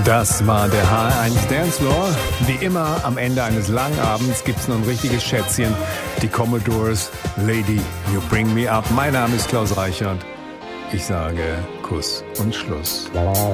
Das war der HR1 Dancefloor. Wie immer, am Ende eines langen Abends gibt's noch ein richtiges Schätzchen. Die Commodores, Lady, You Bring Me Up. Mein Name ist Klaus Reichert. Ich sage Kuss und Schluss.